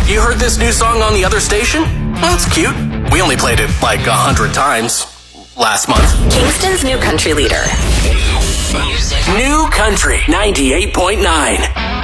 you heard this new song on the other station? Well, it's cute. We only played it like 100 times last month. Kingston's new country leader. New Country 98.9.